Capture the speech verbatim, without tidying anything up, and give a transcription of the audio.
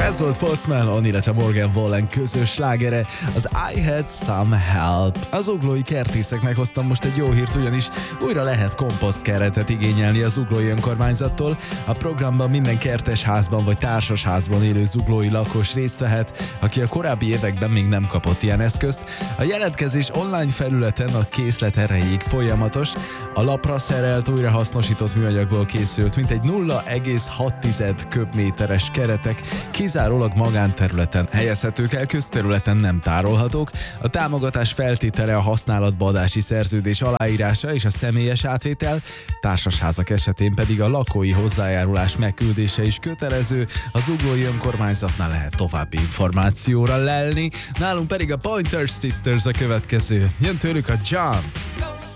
Ez volt Post Malone, illetve Morgan Wallen közös slágere, az I Had Some Help. Az Zuglói kertészeknek hoztam most egy jó hírt, ugyanis újra lehet komposztkeretet igényelni a zuglói önkormányzattól. A programban minden kertesházban vagy társasházban élő zuglói lakos részt vehet, aki a korábbi években még nem kapott ilyen eszközt. A jelentkezés online felületen a készlet erejéig folyamatos. A lapra szerelt, újrahasznosított műanyagból készült mintegy nulla egész hat köbméteres keretek kizárólag magánterületen helyezhetők el, közterületen nem tárolhatók. A támogatás feltétele a használatba adási szerződés aláírása és a személyes átvétel, társasházak esetén pedig a lakói hozzájárulás megküldése is kötelező. Az zuglói önkormányzatnál lehet további információra lelni, nálunk pedig a Pointer Sisters a következő. Jön tőlük a Jump!